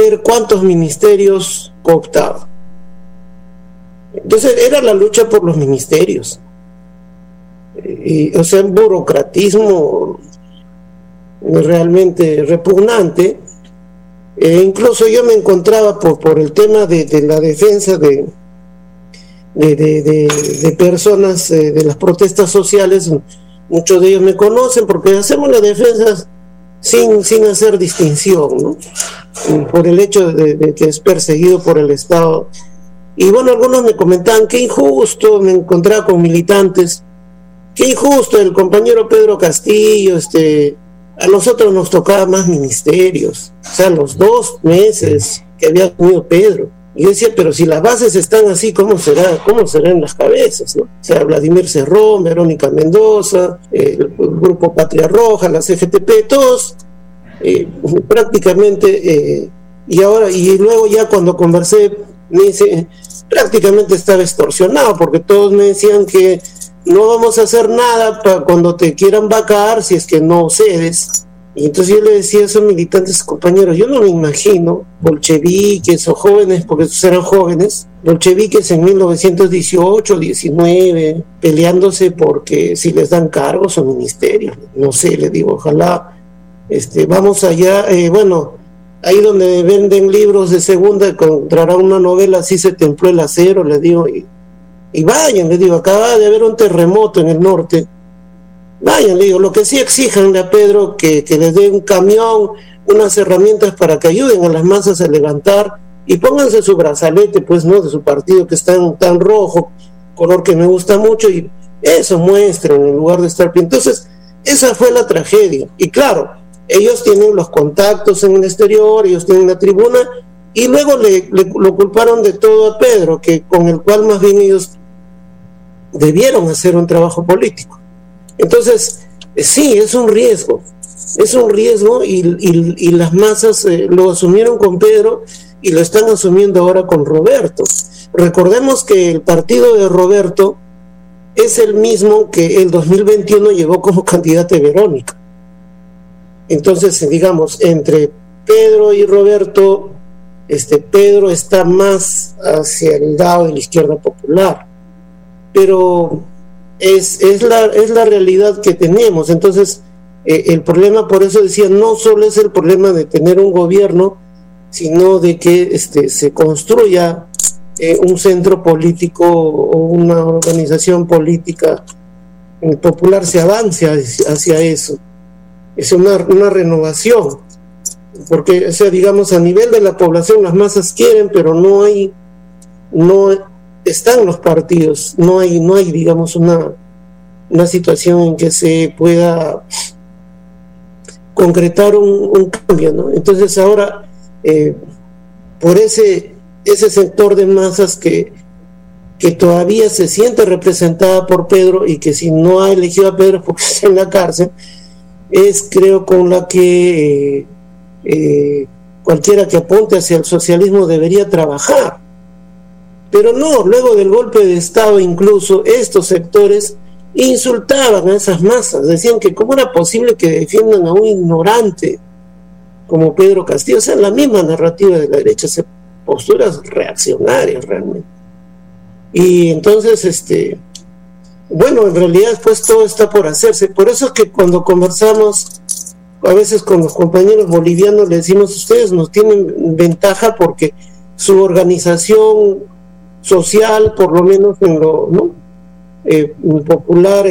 ver cuántos ministerios cooptaba. Entonces era la lucha por los ministerios. O sea, un burocratismo realmente repugnante. Incluso yo me encontraba por el tema de la defensa de personas de las protestas sociales. Muchos de ellos me conocen porque hacemos las defensas sin hacer distinción, ¿no? Por el hecho de que es perseguido por el Estado. Y bueno, algunos me comentaban qué injusto, me encontraba con militantes, qué injusto el compañero Pedro Castillo, a nosotros nos tocaba más ministerios, o sea, los 2 meses que había tenido Pedro. Y yo decía, pero si las bases están así, ¿cómo serán las cabezas, ¿no? O sea, Vladimir Cerrón, Verónica Mendoza, el Grupo Patria Roja, la CGTP, todos prácticamente, y luego ya cuando conversé, me dice, prácticamente estaba extorsionado, porque todos me decían que no vamos a hacer nada para cuando te quieran vacar si es que no cedes. Y entonces yo le decía a esos militantes, compañeros, yo no me imagino bolcheviques o jóvenes, porque esos eran jóvenes, bolcheviques en 1918, 19, peleándose porque si les dan cargos o ministerios. No sé, le digo, ojalá vamos allá, bueno, ahí donde venden libros de segunda encontrarán una novela, Así se templó el acero, le digo, y vayan, le digo, acaba de haber un terremoto en el norte, vayan, le digo, lo que sí exijanle a Pedro que les dé un camión, unas herramientas para que ayuden a las masas a levantar, y pónganse su brazalete, pues, ¿no?, de su partido, que es tan rojo, color que me gusta mucho, y eso muestren en lugar de estar... Entonces, esa fue la tragedia, y claro, ellos tienen los contactos en el exterior, ellos tienen la tribuna, y luego lo culparon de todo a Pedro, con el cual más bien ellos debieron hacer un trabajo político. Entonces, sí, es un riesgo, y las masas lo asumieron con Pedro y lo están asumiendo ahora con Roberto. Recordemos que el partido de Roberto es el mismo que el 2021 llevó como candidata de Verónica. Entonces, digamos, entre Pedro y Roberto, Pedro está más hacia el lado de la izquierda popular, pero es la realidad que tenemos. Entonces, el problema, por eso decía, no solo es el problema de tener un gobierno, sino de que se construya un centro político o una organización política popular, se avance hacia eso. Es una renovación, porque, o sea, digamos, a nivel de la población las masas quieren, pero no están los partidos, no hay digamos una situación en que se pueda concretar un cambio, ¿no? Entonces ahora por ese sector de masas que todavía se siente representada por Pedro, y que si no ha elegido a Pedro porque está en la cárcel, es, creo, con la que cualquiera que apunte hacia el socialismo debería trabajar. Pero no, luego del golpe de Estado, incluso estos sectores insultaban a esas masas, decían que cómo era posible que defiendan a un ignorante como Pedro Castillo. O sea, la misma narrativa de la derecha, posturas reaccionarias realmente. Y entonces, bueno, en realidad pues todo está por hacerse. Por eso es que cuando conversamos a veces con los compañeros bolivianos, le decimos, ustedes nos tienen ventaja porque su organización social, por lo menos en lo popular,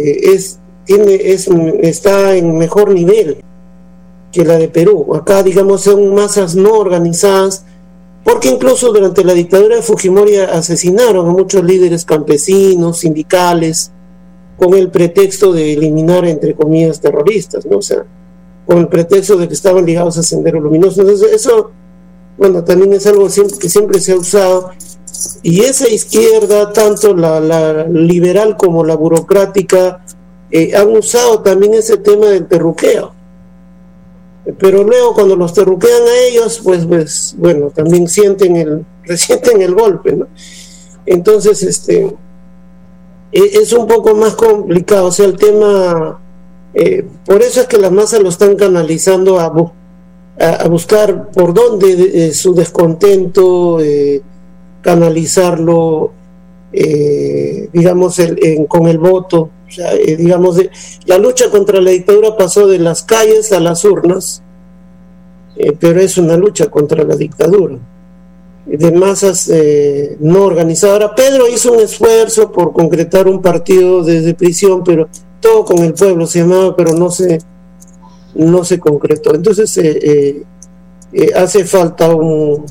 está en mejor nivel que la de Perú. Acá, digamos, son masas no organizadas, porque incluso durante la dictadura de Fujimori asesinaron a muchos líderes campesinos, sindicales, con el pretexto de eliminar, entre comillas, terroristas, ¿no? O sea, con el pretexto de que estaban ligados a Sendero Luminoso. Entonces eso, bueno, también es algo que siempre se ha usado, y esa izquierda, tanto la liberal como la burocrática, han usado también ese tema del terruqueo. Pero luego cuando los terruquean a ellos, pues bueno, también resienten el golpe, ¿no? Entonces, es un poco más complicado, o sea, el tema, por eso es que las masas lo están canalizando a buscar por dónde su descontento, canalizarlo, digamos, con el voto. O sea, digamos, la lucha contra la dictadura pasó de las calles a las urnas, pero es una lucha contra la dictadura, de masas no organizadas. Ahora, Pedro hizo un esfuerzo por concretar un partido desde prisión, pero todo con el pueblo se llamaba, pero no se concretó. Entonces hace falta un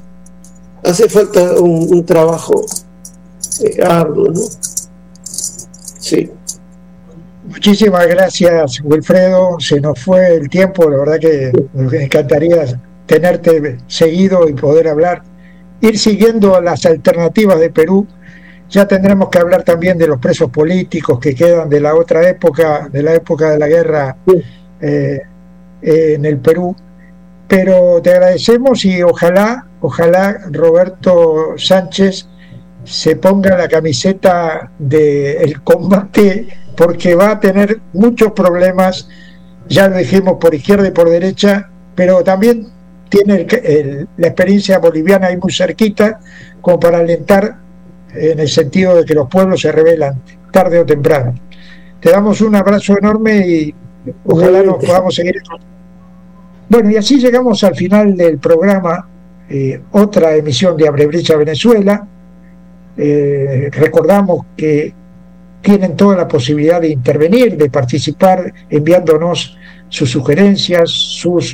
trabajo arduo, ¿no? Sí. Muchísimas gracias, Wilfredo. Se nos fue el tiempo, la verdad que nos encantaría tenerte seguido y poder hablar, ir siguiendo las alternativas de Perú. Ya tendremos que hablar también de los presos políticos que quedan de la otra época, de la época de la guerra en el Perú. Pero te agradecemos y ojalá Roberto Sánchez se ponga la camiseta del combate, porque va a tener muchos problemas, ya lo dijimos, por izquierda y por derecha, pero también tiene la experiencia boliviana ahí muy cerquita, como para alentar, en el sentido de que los pueblos se rebelan tarde o temprano. Te damos un abrazo enorme y ojalá nos podamos seguir. Bueno, y así llegamos al final del programa, otra emisión de Abre Brecha Venezuela. Recordamos que tienen toda la posibilidad de intervenir, de participar, enviándonos sus sugerencias, sus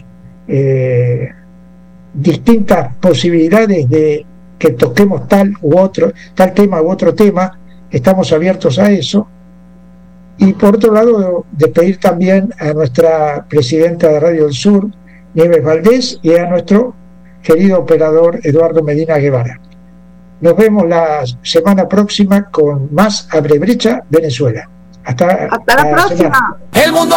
distintas posibilidades de que toquemos tal tema u otro tema. Estamos abiertos a eso. Y por otro lado, despedir también a nuestra presidenta de Radio del Sur, Nieves Valdés, y a nuestro querido operador Eduardo Medina Guevara. Nos vemos la semana próxima con más Abre Brecha Venezuela. Hasta la próxima. El mundo